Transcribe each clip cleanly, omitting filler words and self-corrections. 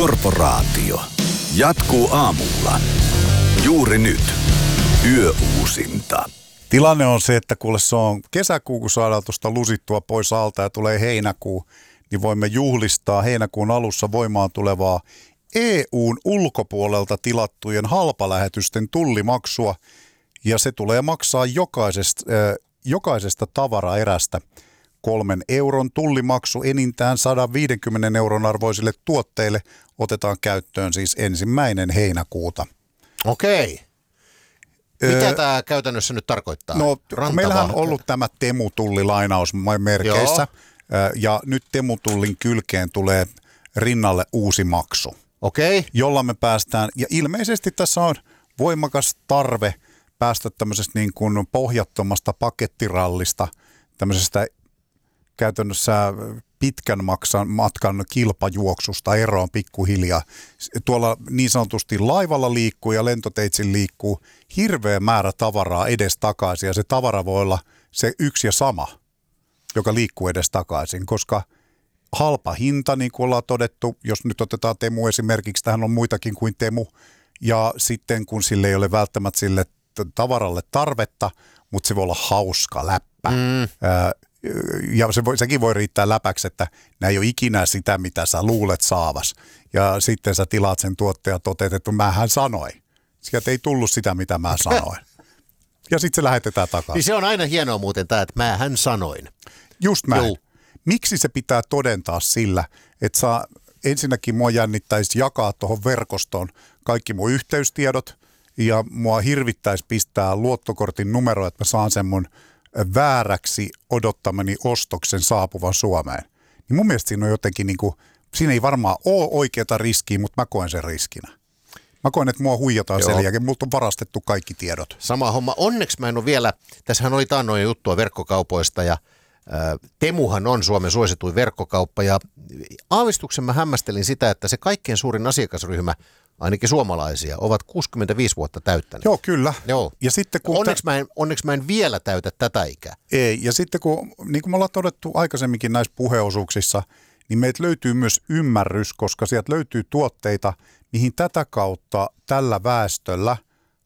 Korporaatio. Jatkuu aamulla. Juuri nyt. Yöuusinta. Tilanne on se, että kuule se on kesäkuu, kun saadaan tuosta lusittua pois alta ja tulee heinäkuu, niin voimme juhlistaa heinäkuun alussa voimaan tulevaa EUn ulkopuolelta tilattujen halpalähetysten tullimaksua. Ja se tulee maksaa jokaisesta tavaraerästä 3 euron tullimaksu enintään 150 euron arvoisille tuotteille otetaan käyttöön siis 1. heinäkuuta. Okei. Mitä tämä käytännössä nyt tarkoittaa? No, meillähän on ollut tämä Temu-tulli lainausmerkeissä ja nyt Temu-tullin kylkeen tulee rinnalle uusi maksu. Okei. Jolla me päästään, ja ilmeisesti tässä on voimakas tarve päästä tämmöisestä niin kuin pohjattomasta pakettirallista, tämmöisestä käytännössä pitkän matkan kilpajuoksusta eroon pikkuhiljaa. Tuolla niin sanotusti laivalla liikkuu ja lentoteitsin liikkuu hirveä määrä tavaraa edestakaisin, ja se tavara voi olla se yksi ja sama, joka liikkuu edestakaisin, koska halpa hinta, niin kuin ollaan todettu, jos nyt otetaan Temu esimerkiksi, tähän on muitakin kuin Temu, ja sitten kun sille ei ole välttämättä sille tavaralle tarvetta, mutta se voi olla hauska läppä. Ja sekin voi riittää läpäksi, että nämä ei ole ikinä sitä, mitä sä luulet saavas. Ja sitten sä tilaat sen tuotteen ja toteat, että mähän sanoin. Sieltä ei tullut sitä, mitä mä sanoin. Ja sitten se lähetetään takaisin. Niin se on aina hienoa muuten tämä, että mähän sanoin. Just näin. Joo. Miksi se pitää todentaa sillä, että ensinnäkin mua jännittäisi jakaa tuohon verkostoon kaikki mun yhteystiedot ja mua hirvittäisi pistää luottokortin numero, että mä saan sen mun vääräksi odottamani ostoksen saapuvan Suomeen. Niin mun mielestä siinä on jotenkin siinä ei varmaan ole oikeata riskiä, mutta mä koen sen riskinä. Mä koen, että mua huijataan sen jälkeen. Multa on varastettu kaikki tiedot. Sama homma. Onneksi mä en ole vielä, tässähän oli taannoin juttua verkkokaupoista ja Temuhan on Suomen suosituin verkkokauppa ja aavistuksen mä hämmästelin sitä, että se kaikkein suurin asiakasryhmä, ainakin suomalaisia, ovat 65 vuotta täyttäneet. Joo, kyllä. Joo. Ja sitten kun onneksi mä en vielä täytä tätä ikää. Ei, ja sitten niin kuin me ollaan todettu aikaisemminkin näissä puheosuuksissa, niin meiltä löytyy myös ymmärrys, koska sieltä löytyy tuotteita, mihin tätä kautta tällä väestöllä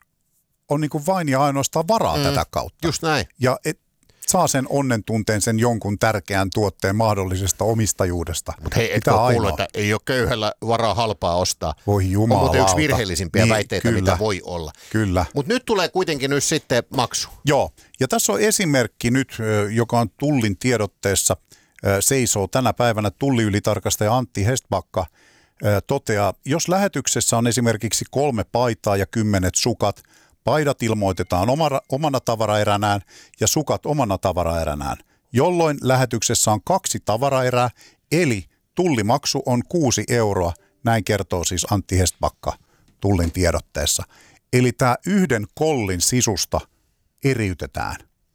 on niin kuin vain ja ainoastaan varaa tätä kautta. Just näin. Ja saa sen onnen tunteen sen jonkun tärkeän tuotteen mahdollisesta omistajuudesta. Mutta hei, etkö kuullut, että ei ole köyhällä varaa halpaa ostaa. Voi jumalauta. On muuten yksi virheellisimpiä niin, väitteitä, kyllä, mitä voi olla. Kyllä. Mutta nyt tulee kuitenkin nyt sitten maksu. Joo, ja tässä on esimerkki nyt, joka on Tullin tiedotteessa, seisoo tänä päivänä tulliylitarkastaja Antti Hestbacka, toteaa, jos lähetyksessä on esimerkiksi 3 paitaa ja 10 sukat, paidat ilmoitetaan omana tavaraeränään ja sukat omana tavaraeränään, jolloin lähetyksessä on 2 tavaraerää, eli tullimaksu on 6 euroa, näin kertoo siis Antti Hestbacka Tullin tiedotteessa. Eli tämä yhden kollin sisusta eriytetään.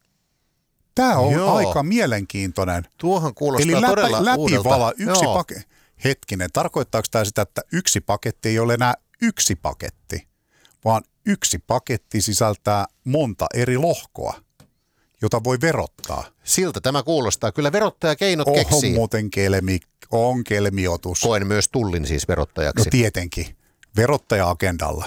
Tämä on aika mielenkiintoinen. Tuohan kuulostaa eli todella läpivala yksi paketti. Hetkinen, tarkoittaako tämä sitä, että yksi paketti ei ole enää yksi paketti, vaan yksi paketti sisältää monta eri lohkoa, jota voi verottaa. Siltä tämä kuulostaa. Kyllä verottajakeinot keksii. On muuten kelmiotus. Koen myös Tullin siis verottajaksi. No tietenkin. Verottaja-agendalla.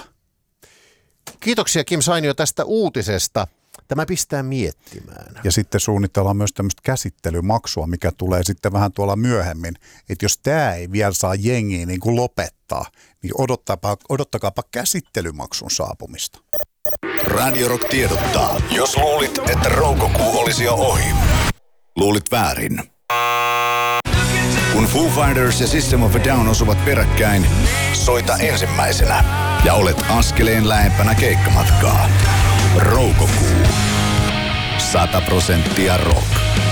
Kiitoksia Kim Sainio tästä uutisesta. Tämä pistää miettimään. Ja sitten suunnitellaan myös tämmöistä käsittelymaksua, mikä tulee sitten vähän tuolla myöhemmin. Että jos tämä ei vielä saa jengiä niin kuin lopettaa, niin odottakaapa käsittelymaksun saapumista. Radio Rock tiedottaa. Jos luulit, että roukokuu olisi jo ohi, luulit väärin. Kun Foo Fighters ja System of a Down osuvat peräkkäin, soita ensimmäisenä ja olet askeleen lähempänä keikkamatkaa. Roukokuu. 100% rock.